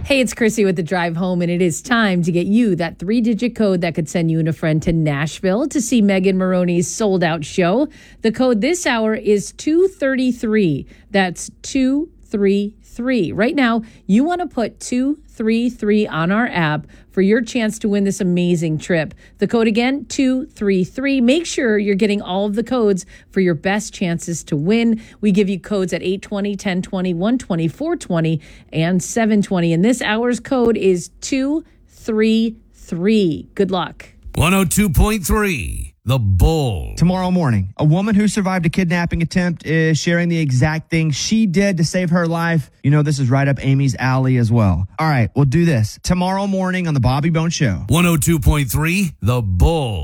Hey, it's Chrissy with the Drive Home, and it is time to get you that 3-digit code that could send you and a friend to Nashville to see Megan Moroney's sold-out show. The code this hour is 233. That's 233. Right now, you want to put 233 on our app for your chance to win this amazing trip. The code again, 233. Make sure you're getting all of the codes for your best chances to win. We give you codes at 820, 1020, 120, 420, and 720. And this hour's code is 233. Good luck. 102.3. The Bull. Tomorrow morning, a woman who survived a kidnapping attempt is sharing the exact thing she did to save her life. You know, this is right up Amy's alley as well. All right, we'll do this tomorrow morning on the Bobby Bones Show. 102.3. The Bull.